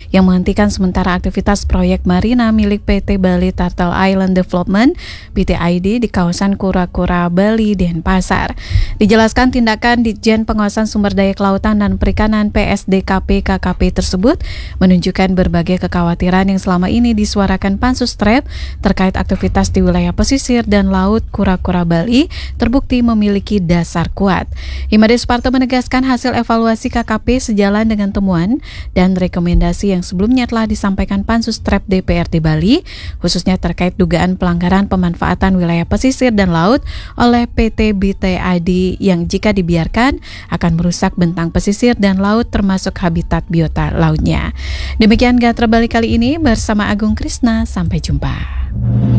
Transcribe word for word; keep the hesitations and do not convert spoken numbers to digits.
yang menghentikan sementara aktivitas proyek marina milik P T Bali Turtle Island Development B T I D di kawasan Kura-Kura, Bali, Denpasar. Dijelaskan tindakan Ditjen Pengawasan Sumber Daya Kelautan dan Perikanan P S D K P K K P tersebut menunjukkan berbagai kekhawatiran yang selama ini disuarakan Pansus T R E P terkait aktivitas di wilayah pesisir dan laut Kura-Kura Bali terbukti memiliki dasar kuat. Imade Suparto menegaskan hasil evaluasi K K P sejalan dengan temuan dan rekomendasi yang sebelumnya telah disampaikan Pansus T R E P D P R D Bali, khususnya terkait dugaan pelanggaran pemanfaatan wilayah pesisir dan laut oleh P T B T I D yang jika dibiarkan akan merusak bentang pesisir dan laut termasuk habitat biota lautnya. Demikian Gatra Bali kali ini bersama Agung Krisna, sampai jumpa.